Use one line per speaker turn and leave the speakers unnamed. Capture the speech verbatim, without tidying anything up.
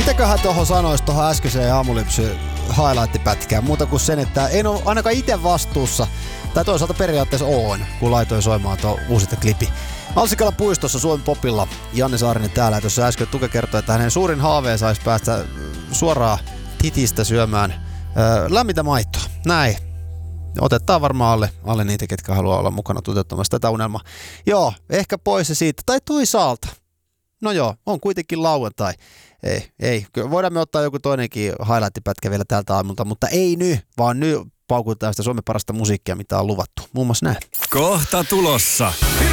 Mitäköhän tuohon sanoisi tuohon äskeiseen aamulypsy highlight-pätkään muuta kuin sen, että en ole ainakaan itse vastuussa, tai toisaalta periaatteessa oon, kun laitoin soimaan tuo uusinta klipi. Alsikalan puistossa Suomen popilla Janne Saarinen täällä, ja tuossa äsken Tuke kertoi, että hänen suurin haaveensa olisi päästä suoraan titistä syömään öö, lämmintä maitoa. Näin. Otetaan varmaan alle, alle niitä, ketkä haluaa olla mukana toteuttamassa tätä unelmaa. Joo, ehkä pois se siitä, tai toisaalta. No joo, on kuitenkin lauantai. Ei, ei. Voidaan me ottaa joku toinenkin highlight-pätkä vielä tältä aamulta, mutta ei nyt, vaan nyt paukutaan sitä Suomen parasta musiikkia, mitä on luvattu. Muun muassa näin.
Kohta tulossa.